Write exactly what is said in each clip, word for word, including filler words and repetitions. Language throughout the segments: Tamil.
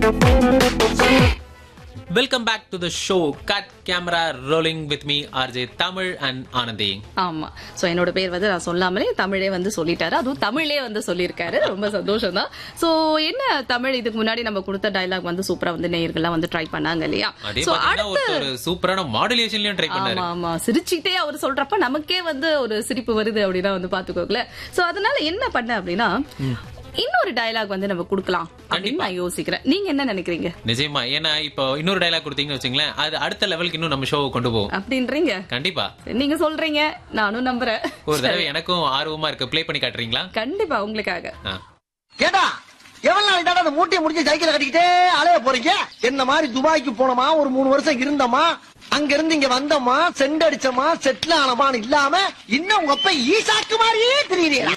Welcome back to the show. Cut camera rolling with me, R J Tamil and Anandi. ஆமா. சோ என்னோட பேர் வந்து நான் சொல்லாமலே தமிழே வந்து சொல்லிட்டாரு. அதுவும் தமிழே வந்து சொல்லியிருக்காரு. ரொம்ப சந்தோஷம் தான். சோ என்ன தமிழ் இதுக்கு முன்னாடி நம்ம கொடுத்த டயலாக் வந்து சூப்பரா வந்து நேயர்கள்லாம் வந்து ட்ரை பண்ணாங்க இல்லையா? சோ அடுத்து ஒரு சூப்பரான மாடுலேஷன்லயும் ட்ரை பண்ணாரு. ஆமா ஆமா. சிரிச்சிட்டே அவர் சொல்றப்ப நமக்கே வந்து ஒரு சிரிப்பு வருது அப்படினா வந்து பாத்துக்கோங்களே. சோ அதனால என்ன பண்ண அப்படினா இன்னொரு டயலாக் வந்து நம்ம கொடுக்கலாம் அப்படின்னு நான் யோசிக்கிறேன். நீங்க என்ன நினைக்கிறீங்க? நிஜமா, ஏன்னா இப்போ இன்னொரு டயலாக் கொடுத்தீங்கன்னு வச்சுங்களேன், அது அடுத்த லெவலுக்கு இன்னும் நம்ம ஷோவை கொண்டு போவோம் அப்படின்றீங்க. கண்டிப்பா நீங்க சொல்றீங்க, நானும் நம்புறேன். ஒரு தடவை எனக்கும் ஆர்வமா இருக்கு, ப்ளே பண்ணி காட்டுறீங்களா? கண்டிப்பா உங்களுக்காக. கேட்டா எவ்வளவு நாள் தான் அந்த மூட்டையை முடிச்சு சைக்கிள் கட்டிக்கிட்டே அலைய போறீங்க? என்ன மாதிரி துபாய்க்கு போனோமா, ஒரு மூணு வருஷம் இருந்தோமா, அங்க இருந்து இங்க வந்தோமா, செண்ட் அடிச்சோமா, செட்டில் ஆனமான்னு இல்லாம இன்னும் உங்க அப்ப ஈசாக்கு மாதிரியே தெரியுறீங்க.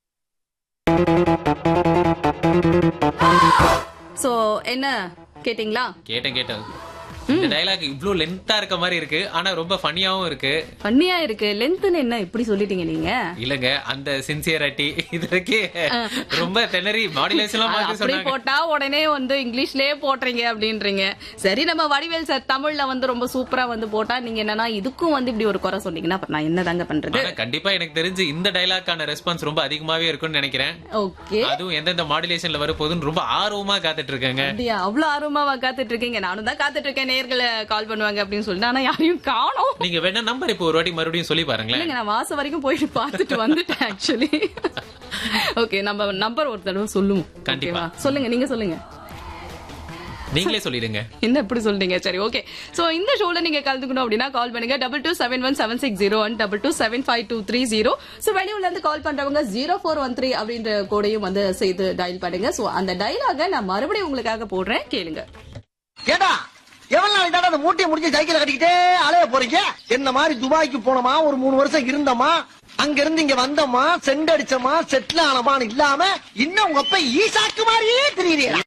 சோ என்ன கேட்டீங்களா? கேட்டேன் கேட்டேன். இந்த டயலாக் இவ்ளோ லென்த்தா இருக்க மாதிரி இருக்கு, ஆனா ரொம்ப ஃபன்னியாவும் இருக்கு. ஃபன்னியா இருக்கு. லென்த்னு என்ன இப்படி சொல்லிட்டீங்க நீங்க? இல்லங்க, அந்த சின்சியரிட்டி இதுக்கே ரொம்ப தெனரி மாடுலேஷன்லாம் மாத்தி சொன்னாங்க. அப்படி போட்டா உடனே வந்து இங்கிலீஷ்லயே போட்றீங்க அப்படின்றீங்க. சரி, நம்ம வடிவேல் சார் தமிழ்ல வந்து ரொம்ப சூப்பரா வந்து போட்டா நீங்க என்னன்னா இதுக்கும் வந்து இப்படி ஒரு குறை சொன்னீங்கன்னா அப்ப நான் என்னதாங்க பண்றது? கண்டிப்பா எனக்கு தெரிஞ்சு இந்த டயலாக்கான ரெஸ்பான்ஸ் ரொம்ப அதிகமாவே இருக்கும்னு நினைக்கிறேன். ஓகே. அதுவும் எந்தெந்த மாடுலேஷன்ல வரப்போகுதுன்னு ரொம்ப ஆர்வமா காத்துட்டு இருக்காங்க. அப்படியா? அவ்வளவு ஆர்வமா காத்துட்டு இருக்கீங்க? நானும் தான் காத்துட்டு இருக்கேன் நேயர்களை கால் பண்ணுவாங்க அப்படின்னு சொல்லிட்டு. ஆனா யாரையும் காணோம். நீங்க வேணா நம்பர் இப்போ ஒரு வாட்டி மறுபடியும் சொல்லி பாருங்களேன். இல்லங்க, நான் வாசம் வரைக்கும் போயிட்டு பார்த்துட்டு வந்துட்டேன் ஆக்சுவலி. ஓகே, நம்ம நம்பர் ஒரு தடவை சொல்லுவோம். கண்டிப்பா சொல்லுங்க, நீங்க சொல்லுங்க. நீங்களே சொல்லிடுங்க. என்ன இப்படி சொல்றீங்க? சரி, ஓகே. சோ இந்த ஷோல நீங்க கலந்துக்கணும் அப்படின்னா கால் பண்ணுங்க double two seven one seven six zero one double two seven five two three zero. So வெளியூர்ல இருந்து கால் பண்றவங்க ஜீரோ ஃபோர் ஒன் த்ரீ அப்படின்ற கோடையும் வந்து செய்து டயல் பண்ணுங்க. சோ அந்த டயலாக நான் மறுபடியும் உங்களுக்காக போடுறேன், கேளுங்க. கேட்டா எவ்வளவு நாள் தான் அந்த மூட்டையை முடிச்சு சைக்கிள் கட்டிக்கிட்டே அலைய போறீங்க? என்ன மாதிரி துபாய்க்கு போனோமா, ஒரு மூணு வருஷம் இருந்தோமா, அங்க இருந்து இங்க வந்தோமா, செண்ட் அடிச்சோமா, செட்டில் ஆனமான்னு இல்லாம இன்னும் உங்க அப்ப ஈசாக்கு மாதிரியே தெரியுறீங்க.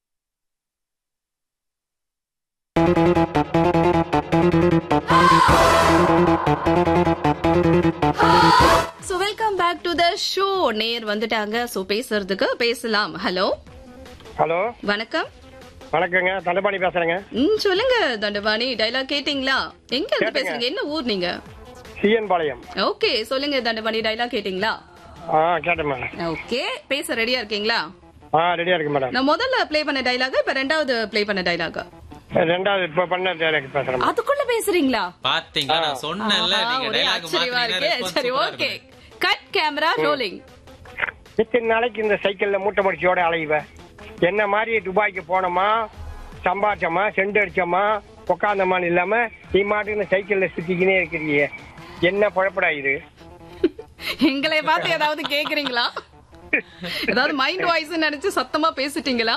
So welcome back to the show. நேர் வந்துட்டாங்க. சோ பேசுறதுக்கு பேசலாம். ஹலோ ஹலோ, வணக்கம். வணக்கங்க, தண்டபாணி பேசுறேங்க. ம் சொல்லுங்க தண்டபாணி, டயலாக் கேட்டீங்களா? எங்க இருந்து பேசுறீங்க? என்ன ஊர் நீங்க? சிஎன் பாளையம். ஓகே, சொல்லுங்க தண்டபாணி, டயலாக் கேட்டீங்களா? ஆ கேட்டேன் மேடம். ஓகே, பேச ரெடியா இருக்கீங்களா? ஆ ரெடியா இருக்கு மேடம். நான் முதல்ல ப்ளே பண்ண டயலாக், இப்ப ரெண்டாவது ப்ளே பண்ண டயலாக். ரெண்டாவது இப்ப பண்ண டயலாக் பேசுறேன். அதுக்குள்ள பேசுறீங்களா? பாத்தீங்களா, நான் சொன்னேன்ல நீங்க டயலாக் மாத்தீங்க. சரி, ஓகே. Cut camera rolling. இத்தனை நாளைக்கு இந்த சைக்கிள்ல மூட்டை முடிச்சோட அலைவ என்ன மாதிரி துபாய்க்கு போனோமா, சம்பாதிச்சோமா, செண்டு அடிச்சோமா, உக்காந்தமான்னு இல்லாம நீ மாட்டு இந்த சைக்கிள்ல சுத்திக்கினே இருக்கிறீங்க. என்ன குழப்படா இது? எங்களை பார்த்து ஏதாவது கேக்குறீங்களா? ஏதாவது மைண்ட் வாய்ஸ் நினைச்சு சத்தமா பேசிட்டீங்களா?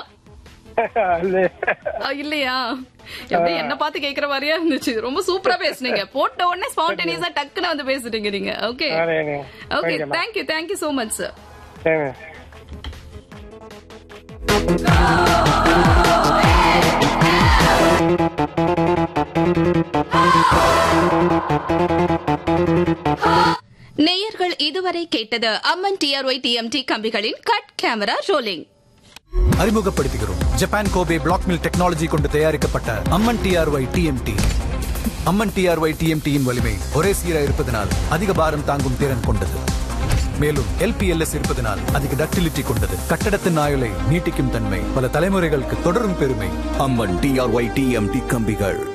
இல்லையா? எப்படி என்ன பார்த்து கேக்குற மாதிரியா இருந்துச்சு. ரொம்ப சூப்பரா பேசுனீங்க. போட்ட உடனே ஸ்பான்டேனியஸா டக்குன்னு வந்து பேசிட்டீங்க நீங்க. Okay okay, thank you thank you so much sir. நேயர்கள் இதுவரை கேட்டது அம்மன் டிஆர்ஒய் டிஎம்டி கம்பிகளின் கட் கேமரா ரோலிங். அறிமுகப்படுத்துகிறோம் Japan Kobe black mill technology கொண்டு தயாரிக்கப்பட்ட அம்மன் டிஆர்ஒய் டிஎம்டி. அம்மன் டிஆர்ஒய் டிஎம்டியின் வலிமை ஒரே சீராக இருப்பதனால் அதிக பாரம் தாங்கும் திறன் கொண்டது. மேலும் எல்பிஎல்எஸ் இருப்பதனால் அதிக டக்டிலிட்டி கொண்டது. கட்டடத்தின் ஆயுளை நீட்டிக்கும் தன்மை, பல தலைமுறைகளுக்கு தொடரும் பெருமை. அம்மன் டிஆர்ஒய் டிஎம்டி கம்பிகள்.